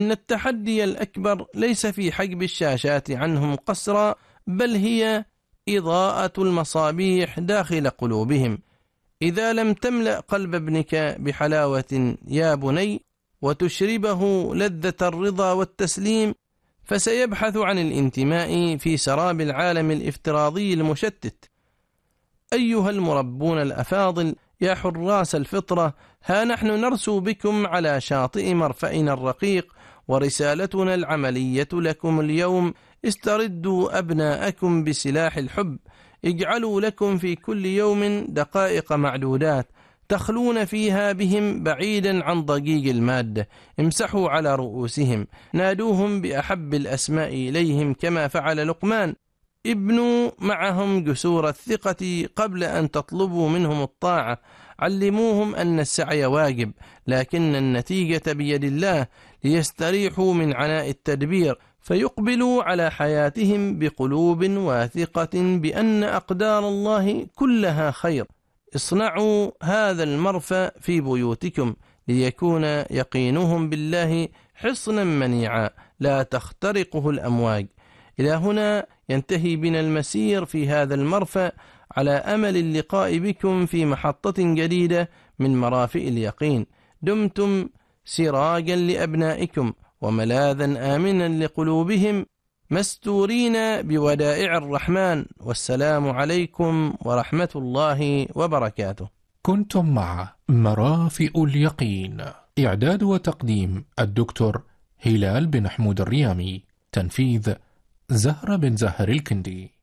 إن التحدي الأكبر ليس في حجب الشاشات عنهم قسرا، بل هي إضاءة المصابيح داخل قلوبهم. إذا لم تملأ قلب ابنك بحلاوة يا بني وتشربه لذة الرضا والتسليم، فسيبحث عن الانتماء في سراب العالم الافتراضي المشتت. أيها المربون الأفاضل يا حراس الفطرة، ها نحن نرسو بكم على شاطئ مرفأنا الرقيق، ورسالتنا العملية لكم اليوم: استردوا أبناءكم بسلاح الحب. اجعلوا لكم في كل يوم دقائق معدودات تخلون فيها بهم بعيدا عن ضجيج المادة. امسحوا على رؤوسهم، نادوهم بأحب الأسماء إليهم كما فعل لقمان. ابنوا معهم جسور الثقة قبل أن تطلبوا منهم الطاعة. علموهم أن السعي واجب، لكن النتيجة بيد الله، ليستريحوا من عناء التدبير، فيقبلوا على حياتهم بقلوب واثقة بأن أقدار الله كلها خير. اصنعوا هذا المرفأ في بيوتكم ليكون يقينهم بالله حصنا منيعا لا تخترقه الأمواج. إلى هنا ينتهي بنا المسير في هذا المرفأ، على أمل اللقاء بكم في محطة جديدة من مرافئ اليقين. دمتم سراجا لأبنائكم وملاذا آمنا لقلوبهم، مستورين بودائع الرحمن. والسلام عليكم ورحمة الله وبركاته. كنتم مع مرافئ اليقين، إعداد وتقديم الدكتور هلال بن حمود الريامي، تنفيذ زهرة بن زهر الكندي.